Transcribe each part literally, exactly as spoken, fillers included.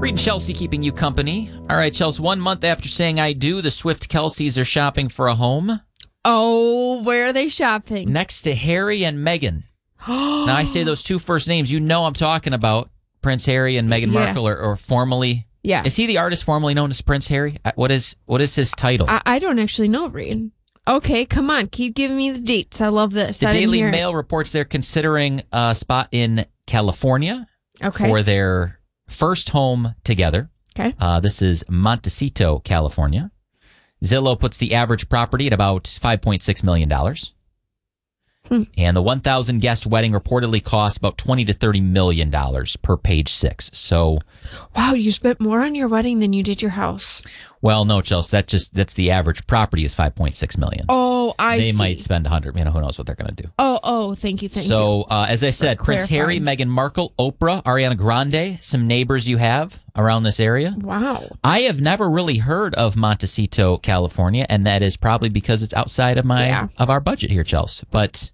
Reed and Chelsea keeping you company. All right, Chelsea, one month after saying I do, the Swift Kelseys are shopping for a home. Oh, where are they shopping? Next to Harry and Meghan. Now, I say those two first names. You know I'm talking about Prince Harry and Meghan Yeah. Markle, or, or formerly. Yeah. Is he the artist formerly known as Prince Harry? Uh, What is what is his title? I, I don't actually know, Reed. Okay, come on. Keep giving me the dates. I love this. the I didn't Daily hear it. Mail reports they're considering a spot in California Okay. for their first home together. Okay. Uh, this is Montecito, California. Zillow puts the average property at about five point six million dollars. Hmm. And the one thousand guest wedding reportedly costs about twenty to thirty million dollars per page six. So, Wow, you spent more on your wedding than you did your house. well, no, Chelsea, that just that's the average property is five point six million dollars. Oh, I They see. might spend one hundred, you know, who knows what they're going to do. Oh, oh, thank you, thank you. So, uh, as I said, For Prince Harry, clarifying. Meghan Markle, Oprah, Ariana Grande, some neighbors you have around this area. Wow. I have never really heard of Montecito, California, and that is probably because it's outside of my Yeah. of our budget here, Chelsea. But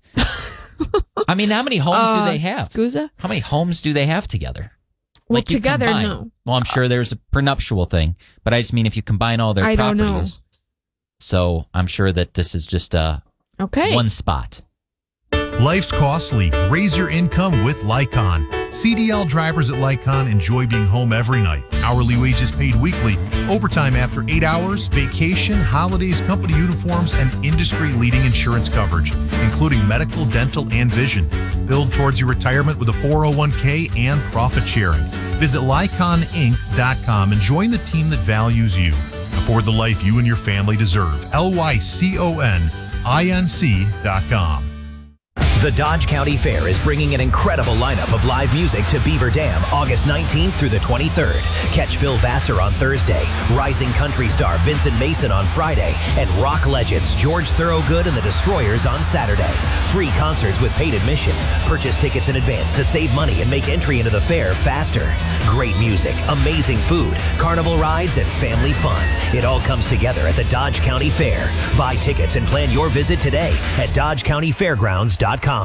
I mean, how many homes Uh, do they have? Scusa? How many homes do they have together? Well, Like, you together, combine- no. Well, I'm sure there's a prenuptial thing, but I just mean if you combine all their I don't properties. know. So I'm sure that this is just uh, Okay. one spot. Life's costly. Raise your income with Lycon. C D L drivers at Lycon enjoy being home every night. Hourly wages paid weekly, overtime after eight hours, vacation, holidays, company uniforms, and industry-leading insurance coverage, including medical, dental, and vision. Build towards your retirement with a four oh one k and profit sharing. Visit Lycon Inc dot com and join the team that values you. Afford the life you and your family deserve. L Y C O N I N C dot com. The Dodge County Fair is bringing an incredible lineup of live music to Beaver Dam August nineteenth through the twenty-third. Catch Phil Vassar on Thursday, rising country star Vincent Mason on Friday, and rock legends George Thorogood and the Destroyers on Saturday. Free concerts with paid admission. Purchase tickets in advance to save money and make entry into the fair faster. Great music, amazing food, carnival rides, and family fun. It all comes together at the Dodge County Fair. Buy tickets and plan your visit today at dodge county fairgrounds dot com.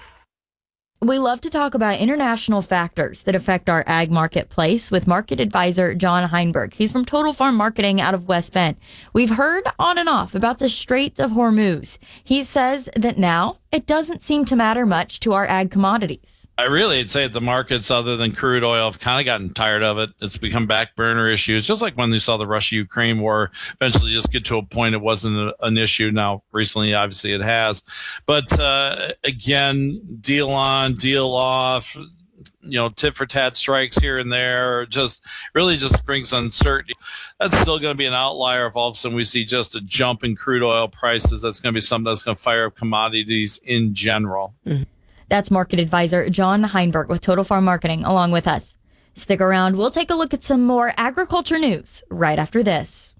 We love to talk about international factors that affect our ag marketplace with market advisor John Heinberg. He's from Total Farm Marketing out of West Bend. We've heard on and off about the Straits of Hormuz. He says that now it doesn't seem to matter much to our ag commodities. I really would say the markets, other than crude oil, have kind of gotten tired of it. It's become back burner issues, just like when they saw the Russia-Ukraine war eventually just get to a point it wasn't a, an issue. Now, recently, obviously, it has. But uh, again, deal on, deal off, you know, tit for tat strikes here and there, just really just brings uncertainty. That's still going to be an outlier if all of a sudden we see just a jump in crude oil prices. That's going to be something that's going to fire up commodities in general. Mm-hmm. That's market advisor John Heinberg with Total Farm Marketing along with us. Stick around. We'll take a look at some more agriculture news right after this.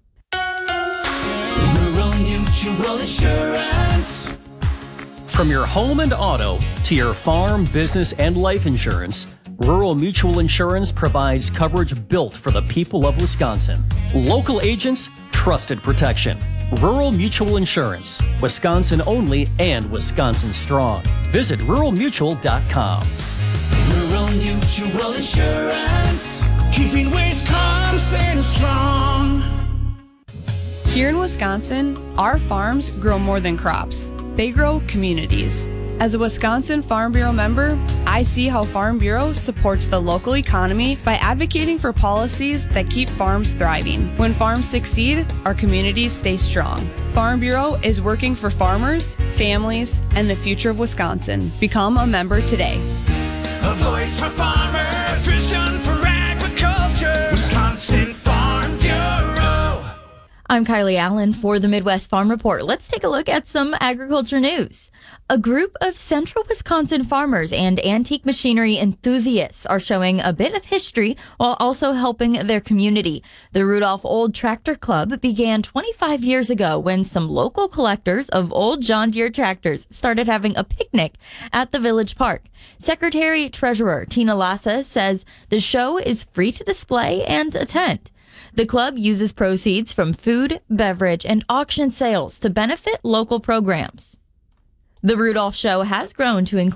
Rural Mutual Insurance. From your home and auto to your farm, business, and life insurance, Rural Mutual Insurance provides coverage built for the people of Wisconsin. Local agents, trusted protection. Rural Mutual Insurance, Wisconsin only and Wisconsin strong. Visit rural mutual dot com. Rural Mutual Insurance, keeping Wisconsin strong. Here in Wisconsin, our farms grow more than crops. They grow communities. As a Wisconsin Farm Bureau member, I see how Farm Bureau supports the local economy by advocating for policies that keep farms thriving. When farms succeed, our communities stay strong. Farm Bureau is working for farmers, families, and the future of Wisconsin. Become a member today. A voice for farmers, a vision for agriculture. Wisconsin Farm Bureau. I'm Kylie Allen for the Midwest Farm Report. Let's take a look at some agriculture news. A group of central Wisconsin farmers and antique machinery enthusiasts are showing a bit of history while also helping their community. The Rudolph Old Tractor Club began twenty-five years ago when some local collectors of old John Deere tractors started having a picnic at the village park. Secretary Treasurer Tina Lassa says the show is free to display and attend. The club uses proceeds from food, beverage, and auction sales to benefit local programs. The Rudolph Show has grown to include